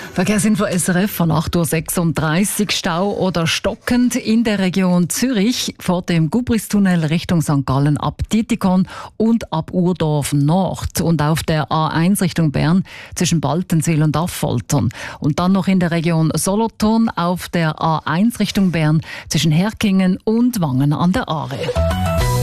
Verkehrsinfo SRF von 8.36 Uhr. Stau oder stockend in der Region Zürich vor dem Gubristunnel Richtung St. Gallen ab Dietikon und ab Urdorf Nord. Und auf der A1 Richtung Bern zwischen Baltenswil und Affoltern. Und dann noch in der Region Solothurn auf der A1 Richtung Bern zwischen Herkingen und Wangen an der Aare.